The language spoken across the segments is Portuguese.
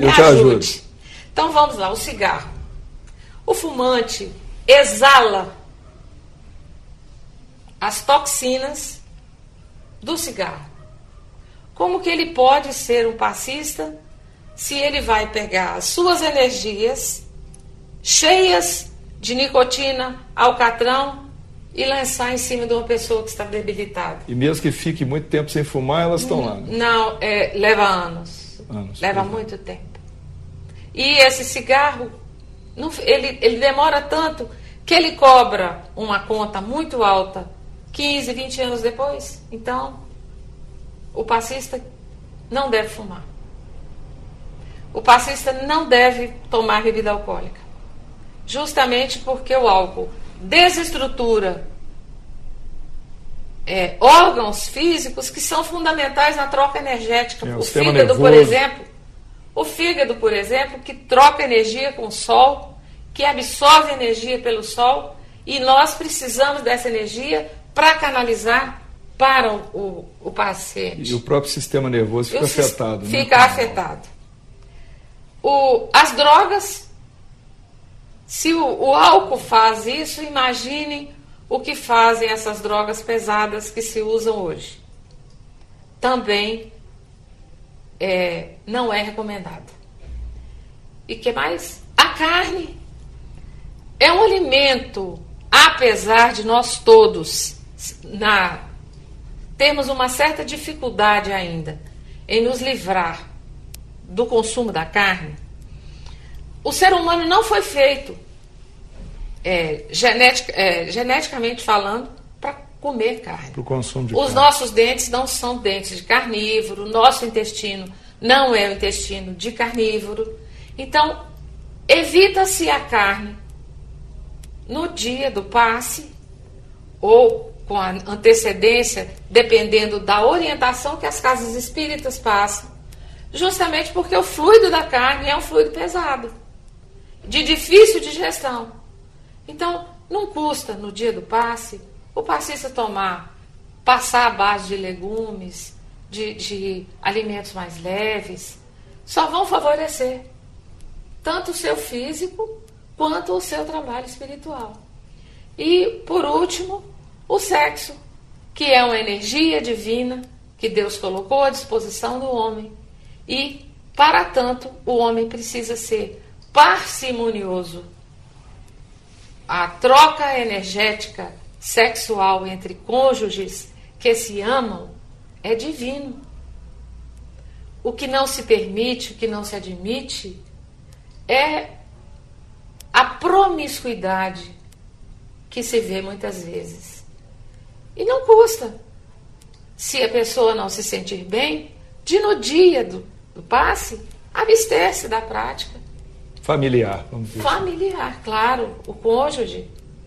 Eu te ajudo. Então vamos lá, o cigarro. O fumante exala as toxinas do cigarro. Como que ele pode ser um passista se ele vai pegar as suas energias cheias de nicotina, alcatrão e lançar em cima de uma pessoa que está debilitada? E mesmo que fique muito tempo sem fumar, elas estão lá. Né? Não, leva anos. Leva muito tempo. E esse cigarro, ele demora tanto que ele cobra uma conta muito alta 15, 20 anos depois. Então, o passista não deve fumar. O passista não deve tomar bebida alcoólica. Justamente porque o álcool desestrutura órgãos físicos que são fundamentais na troca energética. O fígado, por exemplo, que troca energia com o sol, que absorve energia pelo sol, e nós precisamos dessa energia para canalizar para o paciente. E o próprio sistema nervoso fica afetado. Fica afetado. As drogas, se o álcool faz isso, imaginem o que fazem essas drogas pesadas que se usam hoje. Também não é recomendado. E que mais? A carne é um alimento, apesar de nós todos temos uma certa dificuldade ainda em nos livrar do consumo da carne. O ser humano não foi feito geneticamente falando para comer carne. Para o consumo de carne. Os nossos dentes não são dentes de carnívoro, o nosso intestino não é o intestino de carnívoro. Então, evita-se a carne no dia do passe ou com a antecedência, dependendo da orientação que as casas espíritas passam, justamente porque o fluido da carne é um fluido pesado, de difícil digestão. Então, não custa, no dia do passe, o passista passar a base de legumes, de alimentos mais leves, só vão favorecer tanto o seu físico quanto o seu trabalho espiritual. E, por último, o sexo, que é uma energia divina que Deus colocou à disposição do homem. E, para tanto, o homem precisa ser parcimonioso. A troca energética sexual entre cônjuges que se amam é divino. O que não se permite, o que não se admite, é a promiscuidade que se vê muitas vezes. E não custa. Se a pessoa não se sentir bem, no dia do passe, abster-se da prática. Familiar, vamos dizer. Familiar, claro, o cônjuge.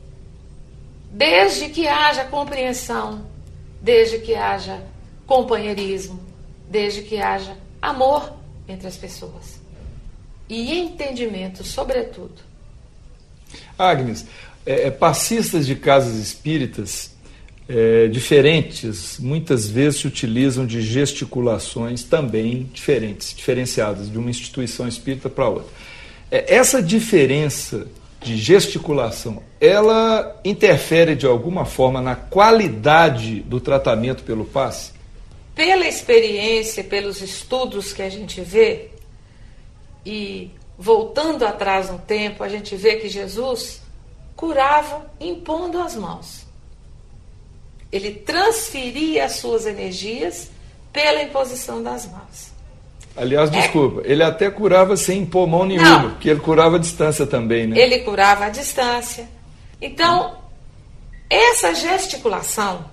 Desde que haja compreensão, desde que haja companheirismo, desde que haja amor entre as pessoas. E entendimento, sobretudo. Agnes, passistas de casas espíritas diferentes, muitas vezes se utilizam de gesticulações também diferenciadas de uma instituição espírita para outra. Essa diferença de gesticulação, ela interfere de alguma forma na qualidade do tratamento pelo passe? Pela experiência, pelos estudos que a gente vê, e voltando atrás no tempo, a gente vê que Jesus curava impondo as mãos. Ele transferia as suas energias pela imposição das mãos. Aliás, desculpa, ele até curava sem impor mão nenhuma, porque ele curava à distância também, né? Ele curava à distância. Então, essa gesticulação,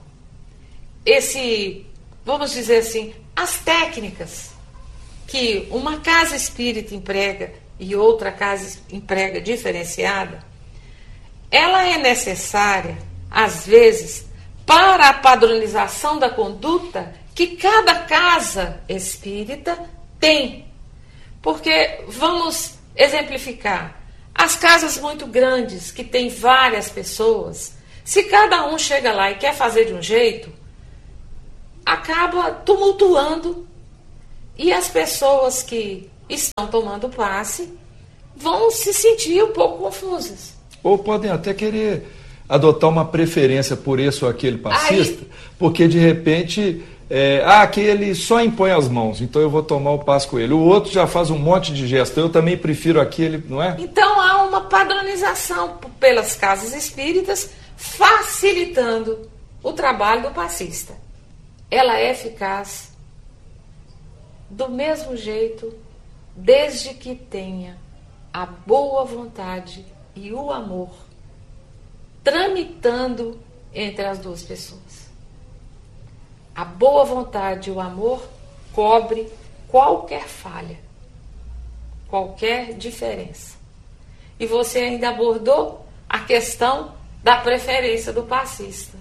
vamos dizer assim, as técnicas que uma casa espírita emprega e outra casa emprega diferenciada, ela é necessária, às vezes, para a padronização da conduta que cada casa espírita tem. Porque, vamos exemplificar, as casas muito grandes, que tem várias pessoas, se cada um chega lá e quer fazer de um jeito, acaba tumultuando, e as pessoas que estão tomando passe vão se sentir um pouco confusas. Ou podem até querer adotar uma preferência por esse ou aquele passista, porque de repente, aquele só impõe as mãos, então eu vou tomar o passe com ele. O outro já faz um monte de gesto, eu também prefiro aquele, não é? Então há uma padronização pelas casas espíritas, facilitando o trabalho do passista. Ela é eficaz do mesmo jeito, desde que tenha a boa vontade e o amor tramitando entre as duas pessoas. A boa vontade e o amor cobre qualquer falha, qualquer diferença. E você ainda abordou a questão da preferência do passista.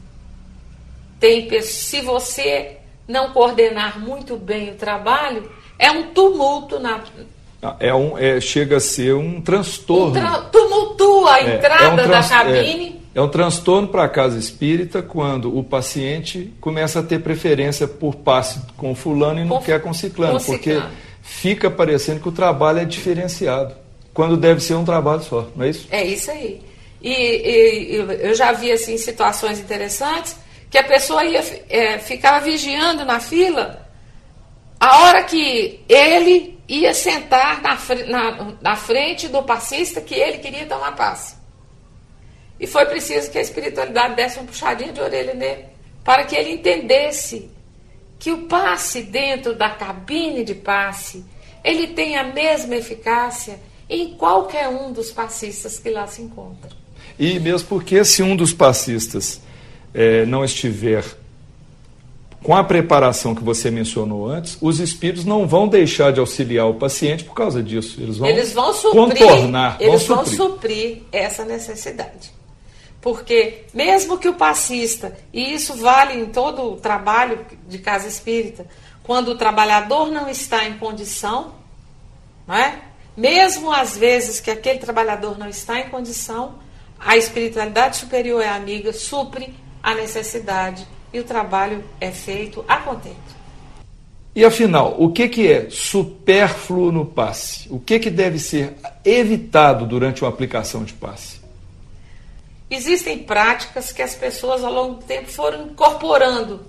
Se você não coordenar muito bem o trabalho, é um tumulto chega a ser um transtorno. Tumultua a entrada da cabine. É um transtorno para a casa espírita quando o paciente começa a ter preferência por passe com fulano e não quer com ciclano, porque fica parecendo que o trabalho é diferenciado, quando deve ser um trabalho só, não é isso? É isso aí. E eu já vi assim, situações interessantes que a pessoa ficava vigiando na fila a hora que ele ia sentar na frente do passista que ele queria tomar passe. E foi preciso que a espiritualidade desse uma puxadinha de orelha nele, para que ele entendesse que o passe dentro da cabine de passe, ele tem a mesma eficácia em qualquer um dos passistas que lá se encontram. E mesmo porque se um dos passistas não estiver com a preparação que você mencionou antes, os espíritos não vão deixar de auxiliar o paciente por causa disso. Eles vão contornar, vão suprir essa necessidade. Porque mesmo que o passista, e isso vale em todo o trabalho de casa espírita, quando o trabalhador não está em condição, não é? Mesmo às vezes que aquele trabalhador não está em condição, a espiritualidade superior é amiga, supre a necessidade e o trabalho é feito a contento. E afinal, o que é supérfluo no passe? O que deve ser evitado durante uma aplicação de passe? Existem práticas que as pessoas ao longo do tempo foram incorporando.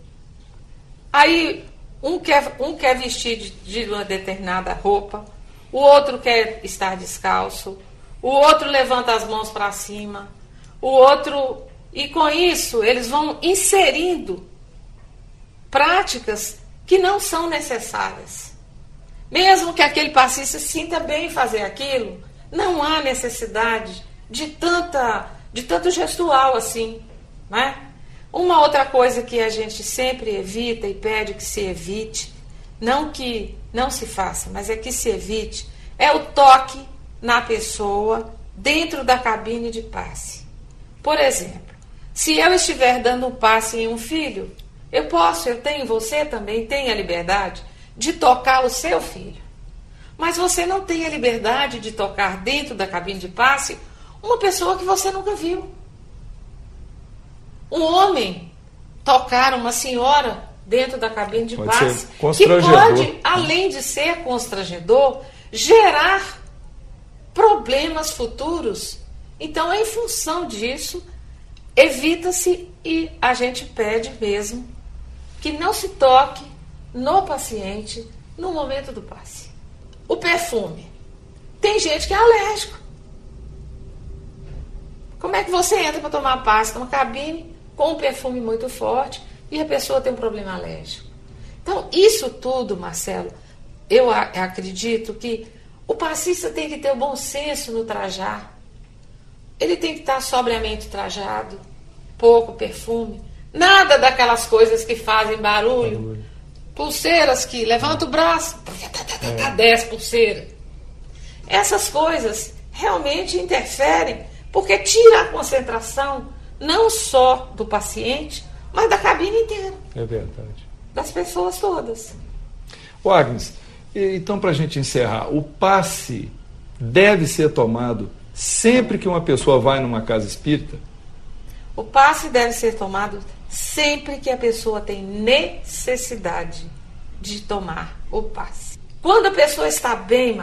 Aí um quer vestir de uma determinada roupa, o outro quer estar descalço, o outro levanta as mãos para cima, o outro... E com isso, eles vão inserindo práticas que não são necessárias. Mesmo que aquele passista se sinta bem em fazer aquilo, não há necessidade de tanto gestual assim, né? Uma outra coisa que a gente sempre evita e pede que se evite, não que não se faça, mas é que se evite, é o toque na pessoa dentro da cabine de passe. Por exemplo, se eu estiver dando um passe em um filho, você também tem a liberdade de tocar o seu filho. Mas você não tem a liberdade de tocar dentro da cabine de passe uma pessoa que você nunca viu. Um homem tocar uma senhora dentro da cabine de passe, que pode, além de ser constrangedor, gerar problemas futuros. Então, em função disso, evita-se e a gente pede mesmo que não se toque no paciente no momento do passe. O perfume. Tem gente que é alérgico. Como é que você entra para tomar passe numa cabine com um perfume muito forte e a pessoa tem um problema alérgico? Então, isso tudo, Marcelo, eu acredito que o passista tem que ter o bom senso no trajar. Ele tem que estar sobriamente trajado, pouco perfume, nada daquelas coisas que fazem barulho. Pulseiras que levanta o braço, 10 pulseiras. Essas coisas realmente interferem, porque tira a concentração não só do paciente, mas da cabine inteira. É verdade. Das pessoas todas. Agnes, então para a gente encerrar, o passe deve ser tomado sempre que uma pessoa vai numa casa espírita? O passe deve ser tomado sempre que a pessoa tem necessidade de tomar o passe. Quando a pessoa está bem,